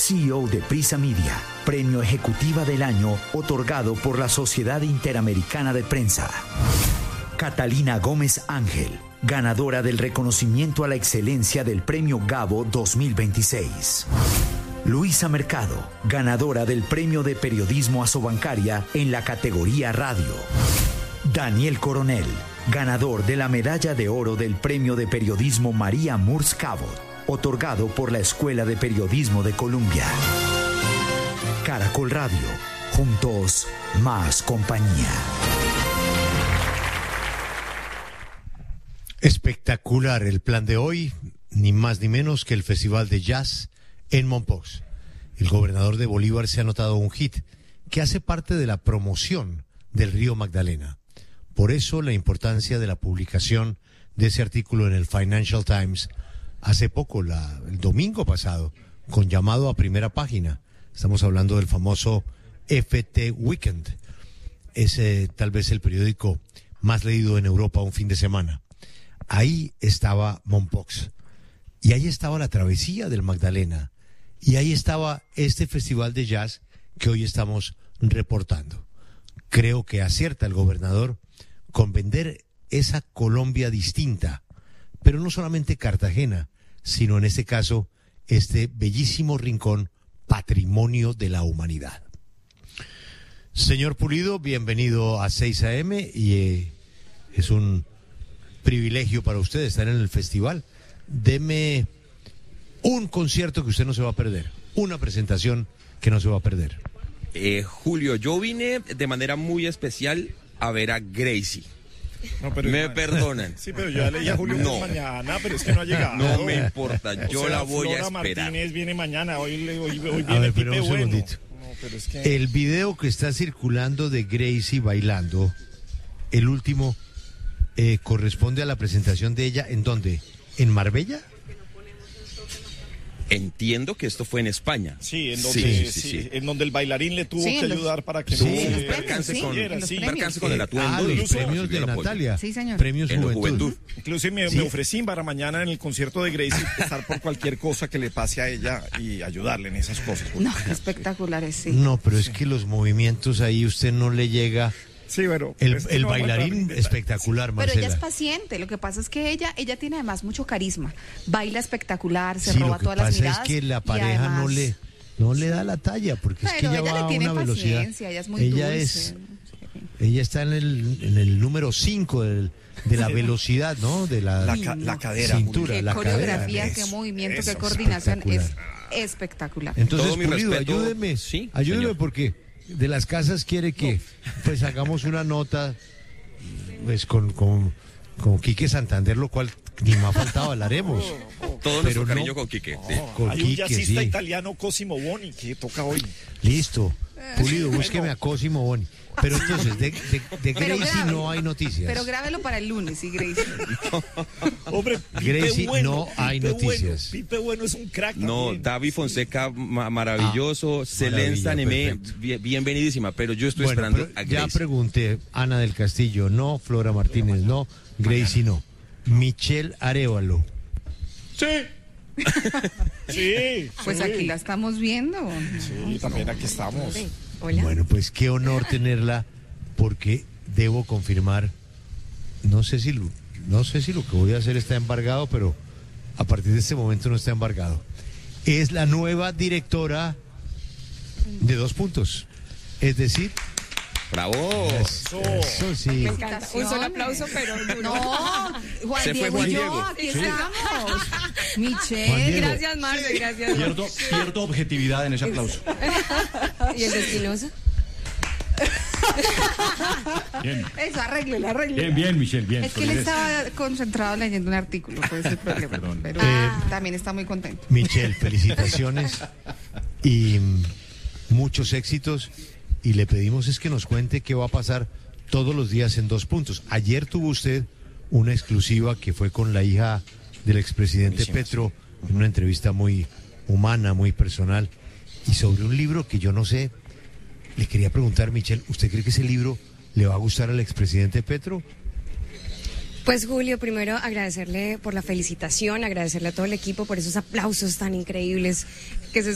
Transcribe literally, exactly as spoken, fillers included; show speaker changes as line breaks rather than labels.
C E O de Prisa Media, Premio Ejecutiva del Año otorgado por la Sociedad Interamericana de Prensa. Catalina Gómez Ángel, ganadora del reconocimiento a la excelencia del Premio Gabo dos mil veintiséis. Luisa Mercado, ganadora del Premio de Periodismo Asobancaria en la categoría Radio. Daniel Coronel, ganador de la Medalla de Oro del Premio de Periodismo María Moores Cabot, otorgado por la Escuela de Periodismo de Columbia. Caracol Radio, juntos, más compañía.
Espectacular el plan de hoy, ni más ni menos que el Festival de Jazz en Mompox. El gobernador de Bolívar se ha notado un hit que hace parte de la promoción del río Magdalena. Por eso la importancia de la publicación de ese artículo en el Financial Times hace poco, la, el domingo pasado, con llamado a primera página. Estamos hablando del famoso F T Weekend. Es eh, tal vez el periódico más leído en Europa un fin de semana. Ahí estaba Mompox. Y ahí estaba la travesía del Magdalena. Y ahí estaba este festival de jazz que hoy estamos reportando. Creo que acierta el gobernador con vender esa Colombia distinta, pero no solamente Cartagena, sino en este caso, este bellísimo rincón, patrimonio de la humanidad. Señor Pulido, bienvenido a seis A M y eh, es un privilegio para usted estar en el festival. Deme un concierto que usted no se va a perder, una presentación que no se va a perder.
Eh, Julio, yo vine de manera muy especial a ver a Gracie.
No, pero
me
igual.
Perdonan.
Sí, pero yo ya leí a Julio
no.
mañana, pero es que no ha llegado.
No me importa, yo
o sea,
la voy
Flora
a esperar.
Martínez viene mañana, hoy, hoy, hoy viene
a ver,
Pipe
pero un
Bueno.
segundito.
No, pero es que...
El video que está circulando de Gracie bailando, el último, eh, corresponde a la presentación de ella, ¿en dónde? ¿En Marbella?
Entiendo que esto fue en España.
Sí, en donde,
sí,
sí,
sí, sí.
en donde el bailarín le tuvo
Sí,
que
los-
ayudar para que
Sí,
no
en los
se-
percance
se
con-
siguiera,
en los
sí.
premios.
Percance con el atuendo.
Ah,
y
los
incluso
premios
yo
de
lo apoyo.
Natalia.
Sí, señor.
Premios
En la
Juventud.
juventud.
Incluso me,
Sí.
me ofrecí para mañana en el concierto de Gracie estar por cualquier cosa que le pase a ella y ayudarle en esas cosas.
No, espectaculares, sí.
No, pero es que los movimientos ahí usted no le llega.
Sí, bueno.
El,
es que
el
no vamos a entrar
bailarín
en detalle.
espectacular,
Pero
Marcela.
ella es paciente, lo que pasa es que ella ella tiene además mucho carisma, baila espectacular, se
Sí,
roba
lo que
todas las
pasa
miradas.
es que la
y
pareja no
además-
le no le da la talla, porque es que
Pero
ella,
ella
va
le
a
tiene
una velocidad.
paciencia, ella es muy
ella
dulce.
es ella está en el en el número cinco de la velocidad, ¿no? De la,
La, ca- la cadera.
cintura,
Qué
la
coreografía,
cadera.
qué
Eso,
movimiento, qué
eso,
coordinación, es
espectacular.
espectacular.
Entonces,
Todo mi
Pulido,
respeto.
ayúdeme,
Sí,
ayúdeme
señor.
porque de las casas quiere que pues hagamos una nota pues con con con Quique Santander, lo cual ni me ha faltado, hablaremos.
Todo
Pero
nuestro
no-
cariño con Quique. sí.
Con
Hay un
Quique,
jazzista
sí.
italiano, Cosimo Boni, que toca hoy.
Listo. Pulido, búsqueme a Cosimo Boni. Pero entonces, de, de, de
Pero
Gracie
grave.
no hay noticias.
Pero grábelo para el lunes, sí, Gracie.
Hombre, Pipe
Gracie,
Bueno,
no hay
Pipe
noticias.
Bueno, Pipe Bueno es un crack
No,
también.
David Fonseca, ma- maravilloso. Selén
maravilla,
Sanemé,
perfecto.
bien- bienvenidísima. Pero yo estoy
Bueno,
esperando
pero
a
ya
Gracie.
pregunté, Ana del Castillo, no, Flora Martínez, no, Gracie no. Michelle Arévalo.
Sí. sí.
Pues
sí.
aquí la estamos viendo.
Sí, también aquí estamos.
Hola.
Bueno, pues qué honor tenerla, porque debo confirmar, no sé si lo, no sé si lo que voy a hacer está embargado, pero a partir de este momento no está embargado. Es la nueva directora de Dos Puntos. Es decir,
¡Bravo!
Eso.
eso sí.
Me encanta. Un solo aplauso, pero duro.
No, Juan
Se fue
Diego
Juan
y yo,
Diego.
aquí
Sí.
estamos.
Juan
Michelle.
Diego.
Gracias, Marce, gracias.
Pierdo, pierdo objetividad en ese aplauso.
¿Y el de Espinosa?
Bien,
Eso, arréglelo, arréglelo.
bien, bien, Michelle, bien.
Es que él estaba concentrado leyendo un artículo, pues es el problema.
Perdón.
Pero
Eh,
también está muy contento.
Michelle, felicitaciones y mm, muchos éxitos. Y le pedimos es que nos cuente qué va a pasar todos los días en Dos Puntos. Ayer tuvo usted una exclusiva que fue con la hija del expresidente
Buenísimo,
Petro, en una entrevista muy humana, muy personal, y sobre un libro que yo no sé. Le quería preguntar, Michelle, ¿usted cree que ese libro le va a gustar al expresidente Petro?
Pues Julio, primero agradecerle por la felicitación, agradecerle a todo el equipo por esos aplausos tan increíbles que se